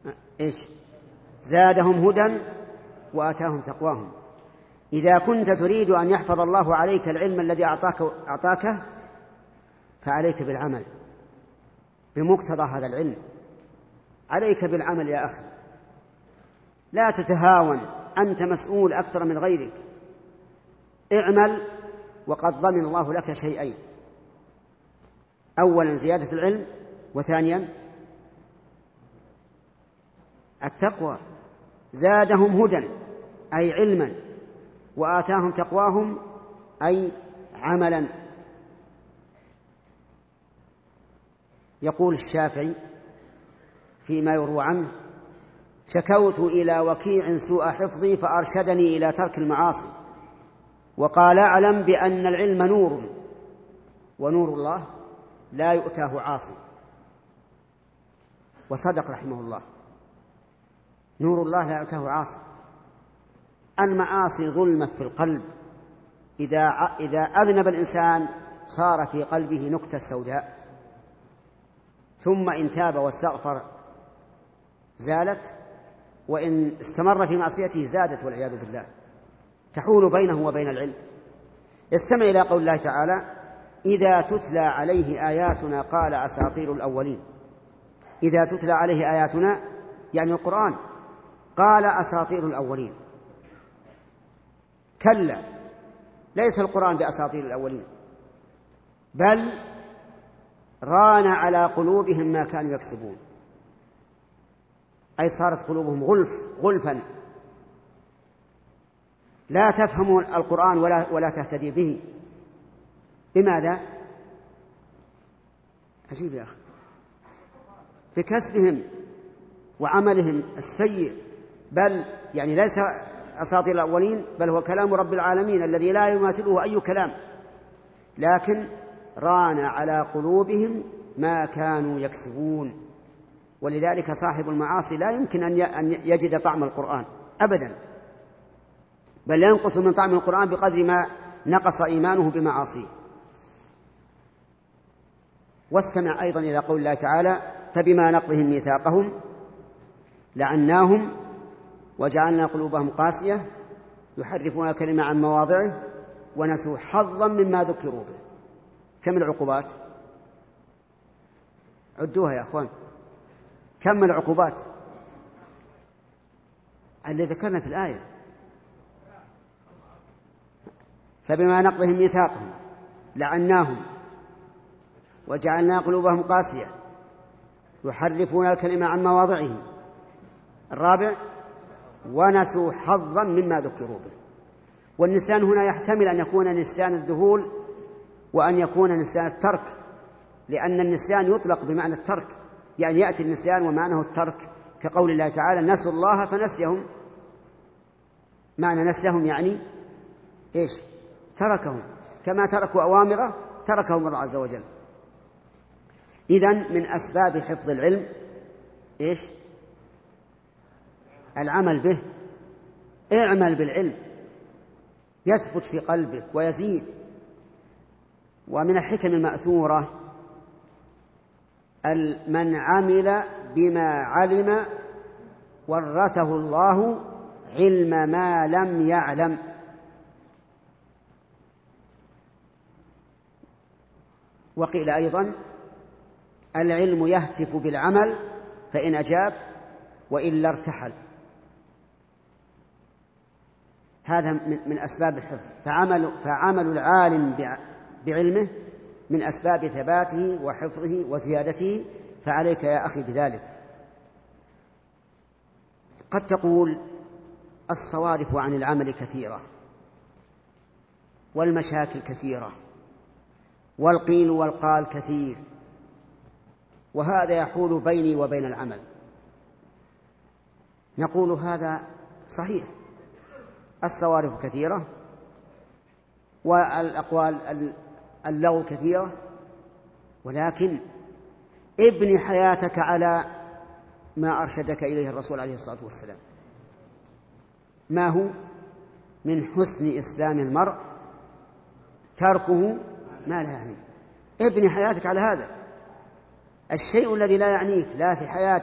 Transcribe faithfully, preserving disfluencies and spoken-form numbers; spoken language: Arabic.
إيش؟ زادهم هدى وآتاهم تقواهم. إذا كنت تريد أن يحفظ الله عليك العلم الذي أعطاك أعطاكه فعليك بالعمل بمقتضى هذا العلم. عليك بالعمل يا أخي، لا تتهاون، أنت مسؤول أكثر من غيرك. اعمل وقد ضمن الله لك شيئين: أولا زيادة العلم، وثانيا التقوى. زادهم هدى أي علما، وآتاهم تقواهم أي عملا. يقول الشافعي فيما يروى عنه: شكوت إلى وكيع سوء حفظي فأرشدني إلى ترك المعاصي، وقال اعلم بأن العلم نور، ونور الله لا يؤتاه عاصي. وصدق رحمه الله، نور الله لا يؤتاه عاصي. المعاصي ظلمة في القلب، إذا إذا أذنب الإنسان صار في قلبه نكتة سوداء، ثم إن تاب واستغفر زالت، وإن استمر في معصيته زادت والعياذ بالله، تحول بينه وبين العلم. استمع إلى قول الله تعالى: إذا تتلى عليه آياتنا قال أساطير الأولين. إذا تتلى عليه آياتنا يعني القرآن قال أساطير الأولين. كلا، ليس القرآن بأساطير الأولين، بل ران على قلوبهم ما كانوا يكسبون، أي صارت قلوبهم غلف غلفا، لا تفهم القرآن ولا, ولا تهتدي به. بماذا؟ عجيب يا أخي، بكسبهم وعملهم السيء. بل يعني ليس أساطير الأولين، بل هو كلام رب العالمين الذي لا يماثله أي كلام، لكن ران على قلوبهم ما كانوا يكسبون. ولذلك صاحب المعاصي لا يمكن أن يجد طعم القرآن أبدا، بل ينقص من طعم القرآن بقدر ما نقص إيمانه بمعاصيه. واستمع أيضا إلى قول الله تعالى: فبما نقضهم ميثاقهم لعناهم وجعلنا قلوبهم قاسية يحرفون الكلمة عن مواضعه ونسوا حظا مما ذكروا به. كم العقوبات؟ عدوها يا أخوان، كم العقوبات اللي ذكرنا في الآية؟ فبما نقضهم ميثاقهم لعناهم وجعلنا قلوبهم قاسية يحرفون الكلمة عن مواضعه. الرابع: ونسوا حظا مما ذكروا به. والنسيان هنا يحتمل أن يكون نسيان الذهول وأن يكون نسيان الترك، لأن النسيان يطلق بمعنى الترك، يعني يأتي النسيان ومعنه الترك، كقول الله تعالى: نسوا الله فنسيهم. معنى نسيهم يعني إيش؟ تركهم، كما تركوا أوامره تركهم الله عز وجل. إذن من أسباب حفظ العلم إيش؟ العمل به. اعمل بالعلم يثبت في قلبك ويزيد. ومن الحكم المأثورة: من عمل بما علم ورثه الله علم ما لم يعلم. وقيل أيضا: العلم يهتف بالعمل فإن أجاب وإلا ارتحل. هذا من أسباب الحفظ. فعمل, فعمل العالم بعلمه من أسباب ثباته وحفظه وزيادته، فعليك يا أخي بذلك. قد تقول: الصوارف عن العمل كثيرة، والمشاكل كثيرة، والقيل والقال كثير، وهذا يحول بيني وبين العمل. نقول: هذا صحيح، الصوارف كثيرة والأقوال اللغو كثيرة، ولكن ابن حياتك على ما أرشدك إليه الرسول عليه الصلاة والسلام. ما هو؟ من حسن إسلام المرء تركه ما لا يعنيه. ابن حياتك على هذا الشيء الذي لا يعنيك، لا في حياتك